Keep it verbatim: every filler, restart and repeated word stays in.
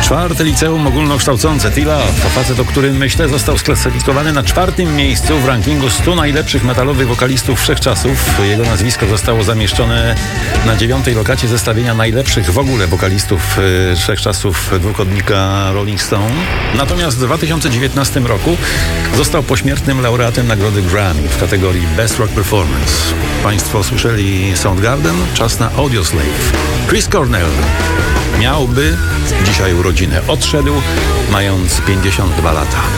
Czwarte liceum ogólnokształcące T Love, facet, o którym myślę, został sklasyfikowany na czwartym miejscu w rankingu stu najlepszych metalowych wokalistów wszechczasów. Jego nazwisko zostało zamieszczone na dziewiątej lokacie zestawienia najlepszych w ogóle wokalistów yy, wszechczasów dwukodnika Rolling Stone. Natomiast w dwa tysiące dziewiętnastym roku został pośmiertnym laureatem nagrody Grammy w kategorii Best Rock Performance. Państwo słyszeli Soundgarden? Czas na Audioslave. Chris Cornell miałby dzisiaj urodzinę. Odszedł, mając pięćdziesiąt dwa lata.